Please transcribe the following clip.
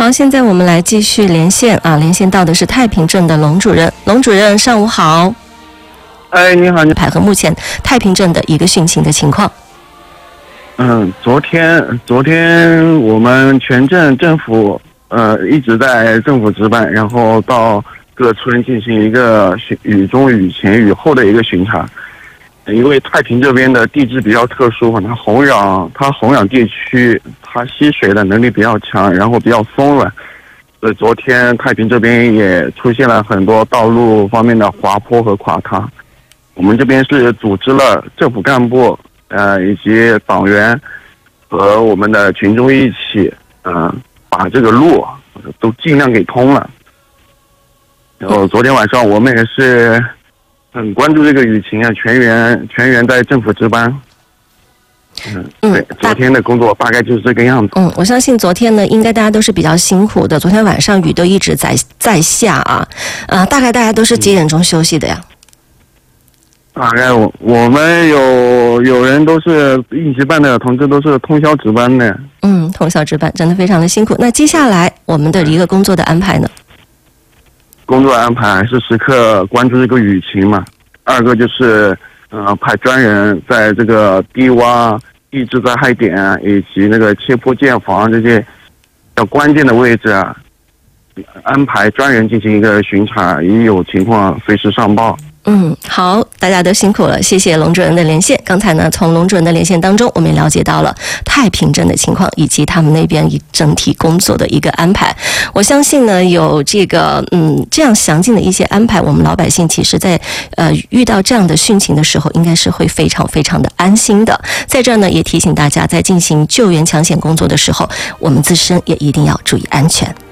好，现在我们来继续连线连线到的是太平镇的龙主任。龙主任，上午好。 你好， 排和目前太平镇的一个汛情的情况。 昨天我们全镇政府一直在政府值班，然后到各村进行一个雨中、雨前、雨后的一个巡查。因为太平这边的地质比较特殊，它洪养地区，它吸水的能力比较强，然后比较松软。所以昨天太平这边也出现了很多道路方面的滑坡和垮塌。我们这边是组织了政府干部以及党员和我们的群众一起把这个路都尽量给通了。然后昨天晚上我们也是很关注这个雨情全员在政府值班。对，昨天的工作大概就是这个样子。 我相信昨天呢，应该大家都是比较辛苦的。昨天晚上雨都一直在下大概大家都是几点钟休息的呀？ 大概我们有人都是应急办的同志，都是通宵值班的。 通宵值班真的非常的辛苦。那接下来我们的一个工作的安排呢？ 工作安排是时刻关注这个雨情嘛。二个就是派专人在这个低洼、地质灾害点以及那个切坡建房这些比较关键的位置安排专人进行一个巡查，一有情况随时上报。 好，大家都辛苦了，谢谢龙主任的连线。刚才呢，从龙主任的连线当中，我们也了解到了太平镇的情况，以及他们那边整体工作的一个安排。我相信呢，有这个这样详尽的一些安排，我们老百姓其实在遇到这样的汛情的时候，应该是会非常非常的安心的。在这儿呢，也提醒大家，在进行救援抢险工作的时候，我们自身也一定要注意安全。